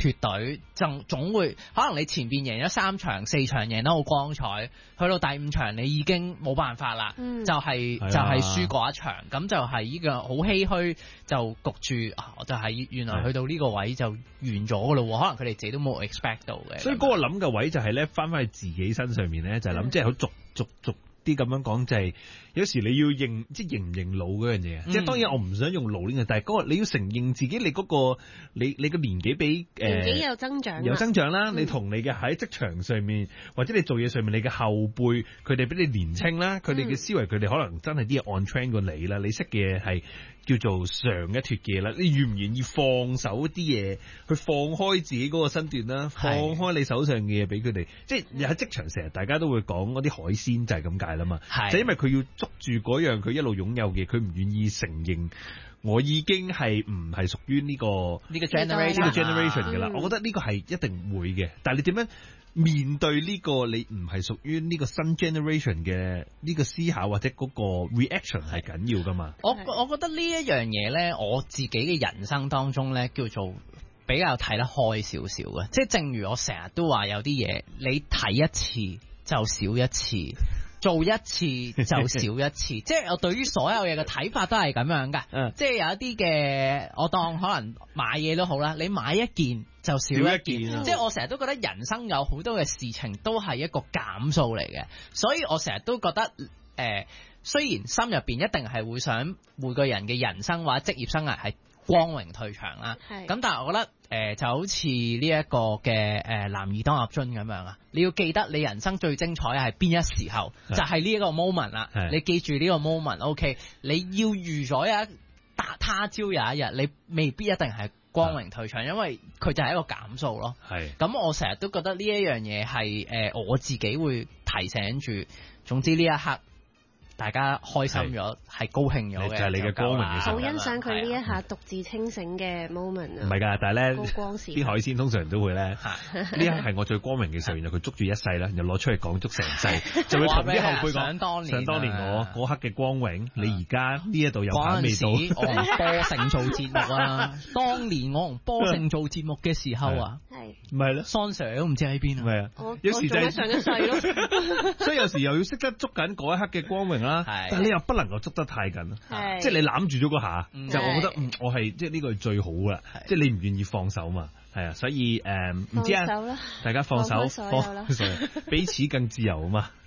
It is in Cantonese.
脫隊，總會可能你前邊贏咗3場4場贏得好光彩，去到第5場你已經冇辦法啦，就係輸嗰一場，咁就係呢個好唏噓，就焗住就係原來去到呢個位就完咗㗎咯，可能佢哋自己都冇 expect 到嘅。 所以嗰個諗嘅位就係咧，翻去自己身上面咧，就係諗，即係好逐啲咁樣講，就係有時你要認，即係認唔認老嗰樣嘢。即係當然我唔想用老呢個，但係嗰個你要承認自己你嗰個你個年紀比年紀有增長啦。你同你嘅喺職場上面或者你做嘢上面，你嘅後輩佢哋比你年輕啦，佢哋嘅思維佢哋可能真係啲嘢 on trend 過你啦。你識嘅嘢係叫做上一脫嘅啦。你願唔願意放手啲嘢去放開自己嗰個身段啦，放開你手上嘅嘢俾佢哋。即係喺職場成日大家都會講嗰啲海鮮就係咁解啦嘛，就因為佢要捉住嗰樣佢一路擁有嘅，佢唔願意承認我已經係唔係屬於呢個 generation 嘅啦。我覺得呢個係一定會嘅，但係你點樣面對呢個你唔係屬於呢個新 generation 嘅呢個思考或者嗰個 reaction 係緊要噶嘛？ 我覺得呢一樣嘢咧，我自己嘅人生當中咧叫做比較睇得開少少嘅，即係正如我成日都話有啲嘢你睇一次就少一次，做一次就少一次，即係我對於所有嘢嘅睇法都係咁樣㗎。即係有一啲嘅，我當可能買嘢都好啦，你買一件就少一件，即係我成日都覺得人生有好多嘅事情都係一個減數嚟嘅，所以我成日都覺得雖然心入邊一定係會想每個人嘅人生或者職業生涯係光榮退場啦，咁但係我覺得就好似呢一個嘅男兒當入樽咁樣啊，你要記得你人生最精彩係邊一時候，就係呢一個 moment 啦。你記住呢個 moment，OK，你要預咗他朝有一日，你未必一定係光榮退場，因為佢就係一個減數咯。咁我成日都覺得呢一樣嘢係我自己會提醒住，總之呢一刻大家開心咗，係高興咗嘅，就係你嘅光榮嘅時候。 好欣賞佢呢一下獨自清醒嘅 moment 啊！ 唔係㗎，但係咧， 高光時啲海鮮通常都會咧，呢一係我最光榮嘅時候，然後佢捉住一世啦，然後攞出嚟講足成世，就會同啲後輩講想當年我嗰刻嘅光榮，你而家呢一度有反味道。 嗰陣時我同波盛做節目啊，當年我同波盛做節目嘅時候啊， 唔係咧， 桑 Sir 都唔知喺邊啊。 係啊，有時就係上一世咯。所以有時又要識得捉緊嗰一刻嘅光榮啦，但係你又不能夠捉得太緊，即係你攬住咗嗰下，就我覺得我係即係呢個係最好噶啦，即係你唔願意放手嘛，係啊，所以唔知啊，大家放手，彼此更自由啊嘛。